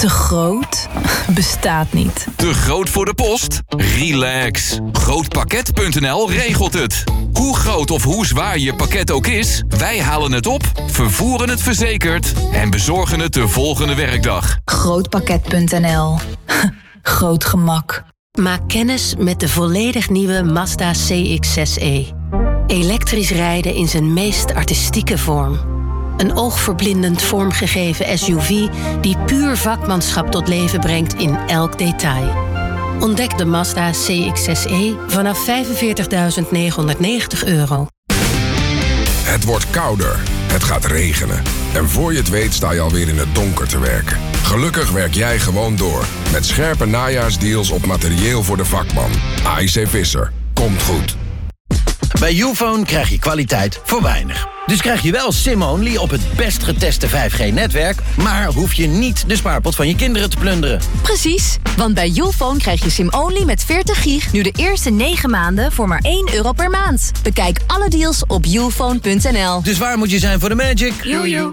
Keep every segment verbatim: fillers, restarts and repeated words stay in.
Te groot? Bestaat niet. Te groot voor de post? Relax. Grootpakket punt n l regelt het. Hoe groot of hoe zwaar je pakket ook is, wij halen het op, vervoeren het verzekerd en bezorgen het de volgende werkdag. Grootpakket punt n l. Groot gemak. Maak kennis met de volledig nieuwe Mazda C X zes e. Elektrisch rijden in zijn meest artistieke vorm. Een oogverblindend vormgegeven S U V die puur vakmanschap tot leven brengt in elk detail. Ontdek de Mazda C X zes e vanaf vijfenveertigduizend negenhonderdnegentig euro. Het wordt kouder, het gaat regenen. En voor je het weet sta je alweer in het donker te werken. Gelukkig werk jij gewoon door. Met scherpe najaarsdeals op materieel voor de vakman. A I C Visser. Komt goed. Bij Youfone krijg je kwaliteit voor weinig. Dus krijg je wel SIM-only op het best geteste vijf G-netwerk... maar hoef je niet de spaarpot van je kinderen te plunderen. Precies, want bij Youfone krijg je SIM-only met veertig gig... nu de eerste negen maanden voor maar één euro per maand. Bekijk alle deals op youfone punt n l. Dus waar moet je zijn voor de magic? Jojo.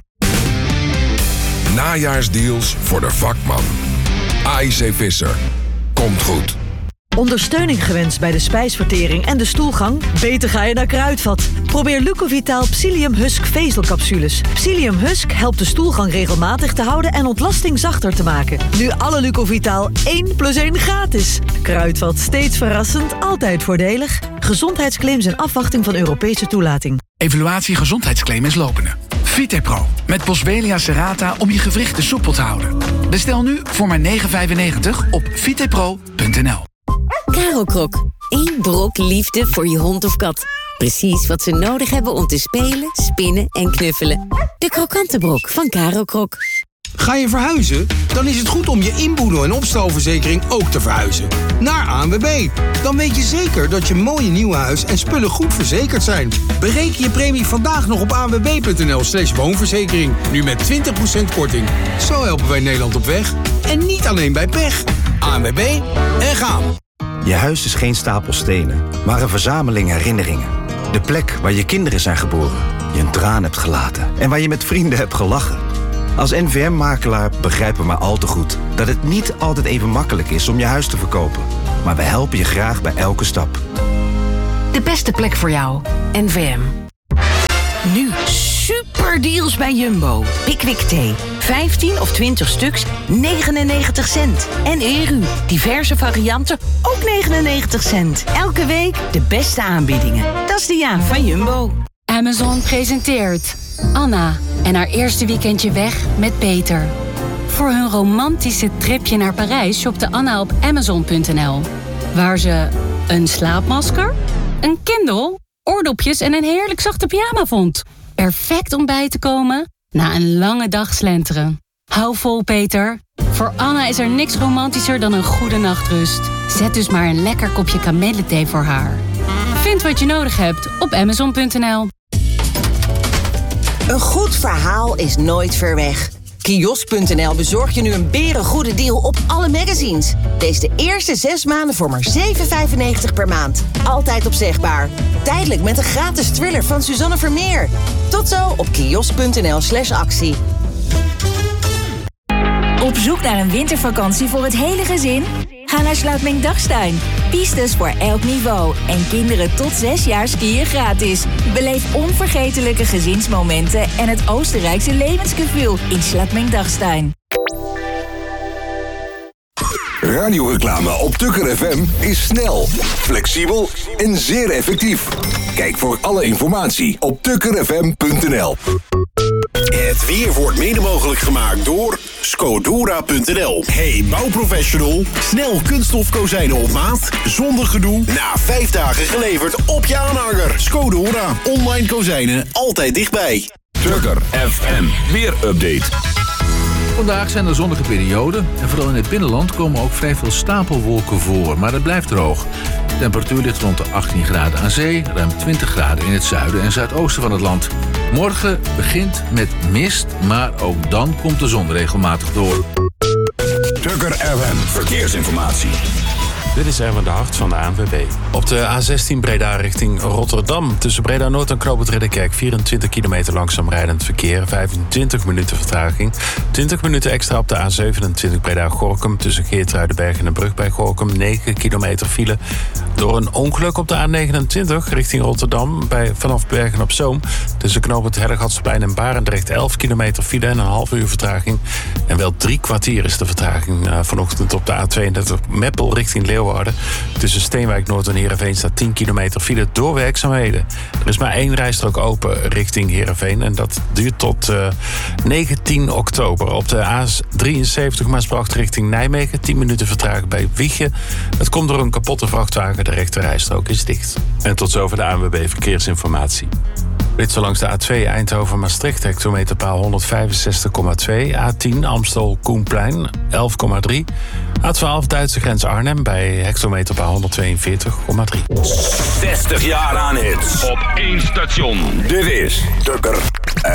Najaarsdeals voor de vakman. A I C Visser. Komt goed. Ondersteuning gewenst bij de spijsvertering en de stoelgang? Beter ga je naar Kruidvat. Probeer Lucovitaal Psyllium Husk vezelcapsules. Psyllium Husk helpt de stoelgang regelmatig te houden en ontlasting zachter te maken. Nu alle Lucovitaal één plus één gratis. Kruidvat, steeds verrassend, altijd voordelig. Gezondheidsclaims en afwachting van Europese toelating. Evaluatie gezondheidsclaim is lopende. Vitepro met Boswellia serrata om je gewrichten soepel te houden. Bestel nu voor maar negen vijfennegentig op vitepro punt n l. Karo-krok. Eén brok liefde voor je hond of kat. Precies wat ze nodig hebben om te spelen, spinnen en knuffelen. De krokante brok van Karo-krok. Ga je verhuizen? Dan is het goed om je inboedel- en opstalverzekering ook te verhuizen. Naar A N W B. Dan weet je zeker dat je mooie nieuwe huis en spullen goed verzekerd zijn. Bereken je premie vandaag nog op a n w b punt n l slash woonverzekering. Nu met twintig procent korting. Zo helpen wij Nederland op weg. En niet alleen bij pech. A N W B en gaan. Je huis is geen stapel stenen, maar een verzameling herinneringen. De plek waar je kinderen zijn geboren, je een traan hebt gelaten en waar je met vrienden hebt gelachen. Als N V M-makelaar begrijpen we maar al te goed dat het niet altijd even makkelijk is om je huis te verkopen. Maar we helpen je graag bij elke stap. De beste plek voor jou, N V M. Nu super deals bij Jumbo. Pickwick thee. vijftien of twintig stuks, negenennegentig cent. En Eru, diverse varianten, ook negenennegentig cent. Elke week de beste aanbiedingen. Dat is de ja van Jumbo. Amazon presenteert Anna en haar eerste weekendje weg met Peter. Voor hun romantische tripje naar Parijs shopte Anna op amazon punt n l. Waar ze een slaapmasker, een Kindle, oordopjes en een heerlijk zachte pyjama vond. Perfect om bij te komen na een lange dag slenteren. Hou vol, Peter. Voor Anna is er niks romantischer dan een goede nachtrust. Zet dus maar een lekker kopje kamillethee voor haar. Vind wat je nodig hebt op amazon punt n l. Een goed verhaal is nooit ver weg. Kiosk punt n l bezorgt je nu een berengoede deal op alle magazines. Lees de eerste zes maanden voor maar zeven vijfennegentig per maand. Altijd opzegbaar. Tijdelijk met een gratis thriller van Suzanne Vermeer. Tot zo op kiosk punt n l slash actie. Op zoek naar een wintervakantie voor het hele gezin? Ga naar Sluitming-Dachstein. Pistes voor elk niveau. En kinderen tot zes jaar skiën gratis. Beleef onvergetelijke gezinsmomenten en het Oostenrijkse levensgevoel in Sluitming-Dachstein. Radioreclame op Tukker F M is snel, flexibel en zeer effectief. Kijk voor alle informatie op tukker f m punt n l. Het weer wordt mede mogelijk gemaakt door Scodora punt n l. Hey bouwprofessional, snel kunststof kozijnen op maat, zonder gedoe, na vijf dagen geleverd op je aanhanger. Scodora, online kozijnen, altijd dichtbij. Tukker F M, weerupdate. Vandaag zijn er zonnige perioden en vooral in het binnenland komen ook vrij veel stapelwolken voor, maar het blijft droog. De temperatuur ligt rond de achttien graden aan zee, ruim twintig graden in het zuiden en zuidoosten van het land. Morgen begint met mist, maar ook dan komt de zon regelmatig door. Tukker F M, verkeersinformatie. Dit is Erwin de Hart van de A N W B. Op de A zestien Breda richting Rotterdam. Tussen Breda Noord en Knoop het Ridderkerk. vierentwintig kilometer langzaam rijdend verkeer. vijfentwintig minuten vertraging. twintig minuten extra op de A zevenentwintig Breda Gorinchem. Tussen Geertruidenberg en de brug bij Gorinchem. negen kilometer file. Door een ongeluk op de A negenentwintig richting Rotterdam. Bij, vanaf Bergen op Zoom. Tussen Knoop het Herdegatsplein en Barendrecht. elf kilometer file en een half uur vertraging. En wel drie kwartier is de vertraging uh, vanochtend op de A tweeëndertig Meppel richting Leeuwarden. Tussen Steenwijk Noord en Heerenveen staat tien kilometer file door werkzaamheden. Er is maar één rijstrook open richting Heerenveen en dat duurt tot uh, negentien oktober. Op de A drieënzeventig Maasbracht richting Nijmegen. tien minuten vertraging bij Wiegen. Het komt door een kapotte vrachtwagen. De rechte rijstrook is dicht. En tot zover de A N W B Verkeersinformatie. Dit langs de A twee Eindhoven-Maastricht, hectometerpaal honderdvijfenzestig komma twee. A tien Amstel-Koenplein, elf komma drie. A twaalf Duitse grens Arnhem bij hectometerpaal honderdtweeënveertig komma drie. zestig jaar aan hits. Op één station. Dit is Tukker